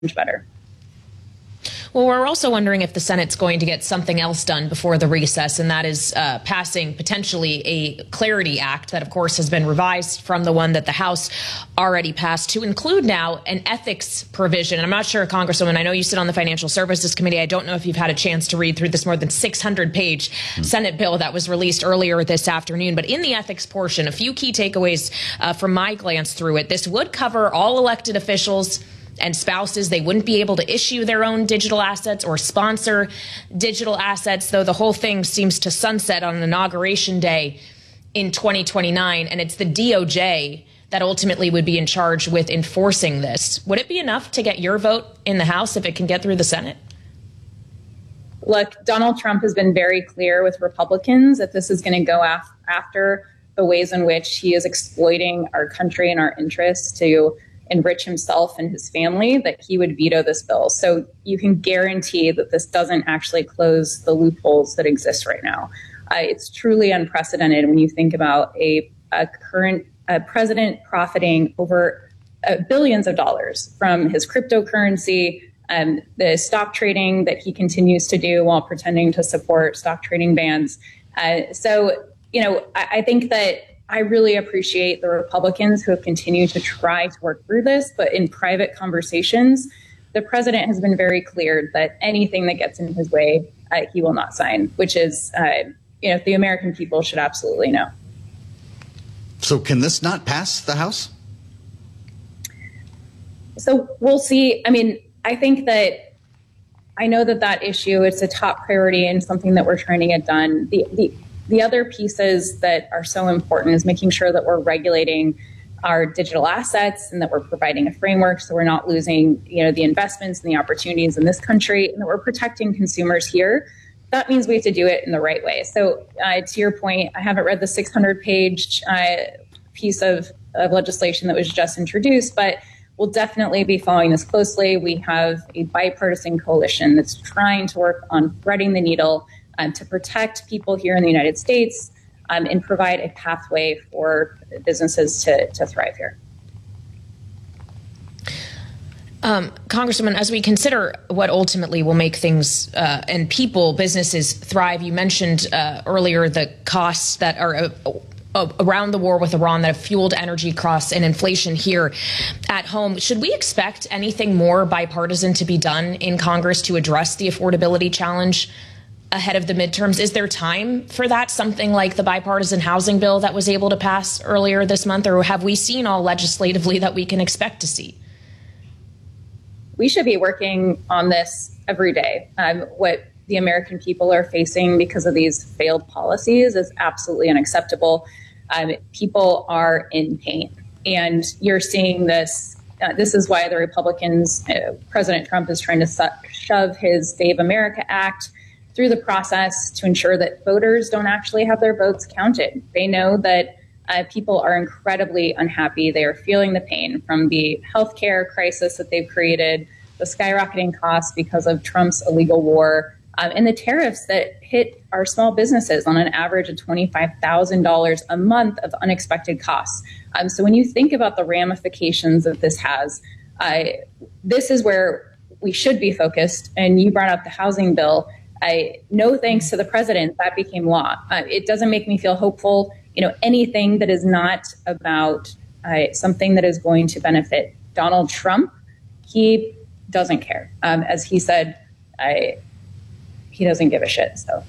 better. Well, we're also wondering if the Senate's going to get something else done before the recess, and that is passing potentially a Clarity Act that, of course, has been revised from the one that the House already passed to include now an ethics provision. And I'm not sure, Congresswoman, I know you sit on the Financial Services Committee. I don't know if you've had a chance to read through this more than 600-page Senate bill that was released earlier this afternoon. But in the ethics portion, a few key takeaways from my glance through it. This would cover all elected officials and spouses. They wouldn't be able to issue their own digital assets or sponsor digital assets, though the whole thing seems to sunset on Inauguration Day in 2029. And it's the DOJ that ultimately would be in charge with enforcing this. Would it be enough to get your vote in the House if it can get through the Senate? Look, Donald Trump has been very clear with Republicans that this is going to go after the ways in which he is exploiting our country and our interests to enrich himself and his family, that he would veto this bill. So you can guarantee that this doesn't actually close the loopholes that exist right now. It's truly unprecedented when you think about a current president profiting over billions of dollars from his cryptocurrency and the stock trading that he continues to do while pretending to support stock trading bans. I think that I really appreciate the Republicans who have continued to try to work through this, but in private conversations, the president has been very clear that anything that gets in his way, he will not sign, which is, the American people should absolutely know. So can this not pass the House? So we'll see. I mean, I think that I know that issue, it's a top priority and something that we're trying to get done. The other pieces that are so important is making sure that we're regulating our digital assets and that we're providing a framework so we're not losing, the investments and the opportunities in this country, and that we're protecting consumers here. That means we have to do it in the right way. So to your point, I haven't read the 600-page piece of legislation that was just introduced, but we'll definitely be following this closely. We have a bipartisan coalition that's trying to work on threading the needle to protect people here in the United States and provide a pathway for businesses to thrive here. Congresswoman, as we consider what ultimately will make things and people, businesses thrive, you mentioned earlier the costs that are around the war with Iran that have fueled energy costs and inflation here at home. Should we expect anything more bipartisan to be done in Congress to address the affordability challenge ahead of the midterms? Is there time for that, something like the bipartisan housing bill that was able to pass earlier this month, or have we seen all legislatively that we can expect to see? We should be working on this every day. What the American people are facing because of these failed policies is absolutely unacceptable. People are in pain, and you're seeing this. This is why the Republicans, President Trump is trying to shove his Save America Act through the process to ensure that voters don't actually have their votes counted. They know that people are incredibly unhappy. They are feeling the pain from the healthcare crisis that they've created, the skyrocketing costs because of Trump's illegal war, and the tariffs that hit our small businesses on an average of $25,000 a month of unexpected costs. So when you think about the ramifications that this has, this is where we should be focused. And you brought up the housing bill. No thanks to the president, that became law. It doesn't make me feel hopeful. Anything that is not about something that is going to benefit Donald Trump, he doesn't care. As he said, he doesn't give a shit. So,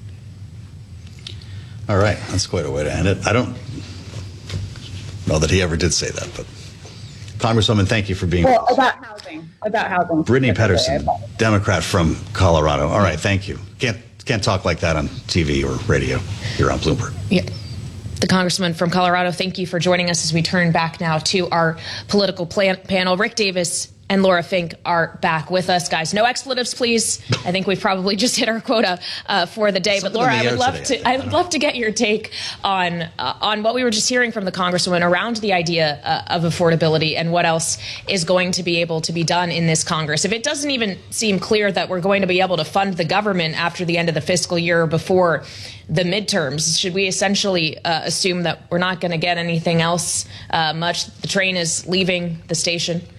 all right, that's quite a way to end it. I don't know that he ever did say that, but Congresswoman, thank you for being well about housing. Brittany Pedersen, Democrat from Colorado. All right, thank you. Can't talk like that on TV or radio here on Bloomberg. Yeah. The Congressman from Colorado, thank you for joining us as we turn back now to our political panel. Rick Davis and Laura Fink are back with us. Guys, no expletives, please. I think we've probably just hit our quota for the day. But Laura, I would love to get your take on what we were just hearing from the Congresswoman around the idea of affordability and what else is going to be able to be done in this Congress. If it doesn't even seem clear that we're going to be able to fund the government after the end of the fiscal year before the midterms, should we essentially assume that we're not going to get anything else much? The train is leaving the station?